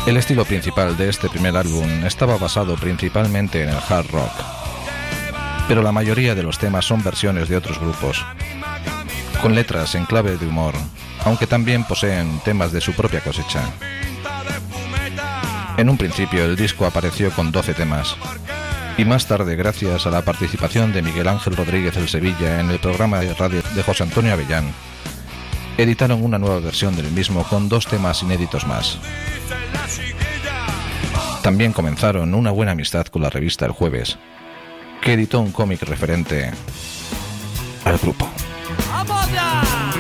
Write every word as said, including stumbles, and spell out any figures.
El estilo principal de este primer álbum estaba basado principalmente en el hard rock, pero la mayoría de los temas son versiones de otros grupos, con letras en clave de humor, aunque también poseen temas de su propia cosecha. En un principio el disco apareció con doce temas, y más tarde, gracias a la participación de Miguel Ángel Rodríguez El Sevilla en el programa de radio de José Antonio Avellán, editaron una nueva versión del mismo con dos temas inéditos más. También comenzaron una buena amistad con la revista El Jueves, que editó un cómic referente al grupo.